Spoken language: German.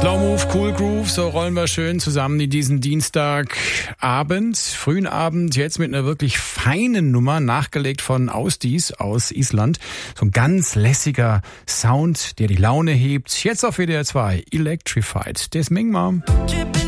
Slow Move, Cool Groove, so rollen wir schön zusammen in diesen Dienstagabend, frühen Abend, jetzt mit einer wirklich feinen Nummer, nachgelegt von Ausdies aus Island. So ein ganz lässiger Sound, der die Laune hebt. Jetzt auf WDR 2, Electrified, Des Mingma.